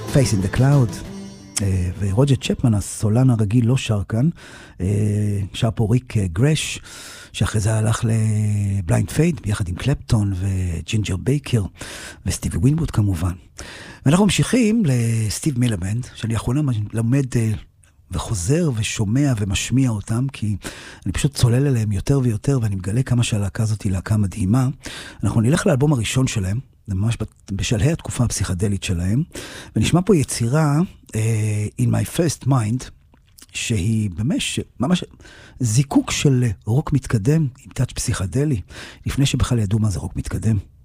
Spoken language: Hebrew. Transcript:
Face in the Cloud. ורוג'ר צ'פמן, הסולן הרגיל, לא שר כאן, שר פה ריק גרש, שאחרי זה הלך לבליינד פייד, ביחד עם קלפטון וג'ינג'ר בייקר, וסטיבי ווינבורד כמובן. ואנחנו ממשיכים לסטיב מילבנד, שאני לאחרונה למד וחוזר ושומע ומשמיע אותם, כי אני פשוט צולל אליהם יותר ויותר, ואני מגלה כמה שהלהקה הזאת היא להקה מדהימה. אנחנו נלך לאלבום הראשון שלהם, ממש בשלהי התקופה הפסיכדלית שלהם, ונשמע פה יצירה In My First Mind, שהיא ממש זיקוק של רוק מתקדם, עם טאץ' פסיכדלי, לפני שבכלל ידעו מה זה רוק מתקדם.